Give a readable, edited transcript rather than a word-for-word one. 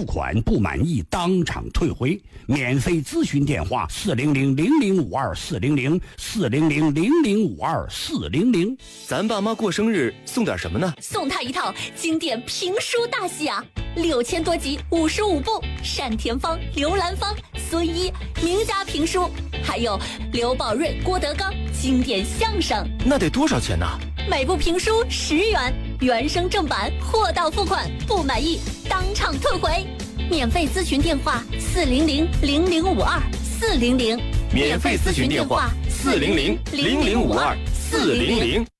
付款，不满意当场退回。免费咨询电话400-0052-400，400-0052-400。 咱爸妈过生日送点什么呢？ 送他一套经典评书大戏啊，6000多集，55部，单田芳、刘兰芳、孙一名家评书，还有刘宝瑞、郭德纲经典相声。 那得多少钱呢？ 每部评书10元，原声正版，货到付款，不满意当场退回。免费咨询电话400-0052-400， 免费咨询电话400-0052-400。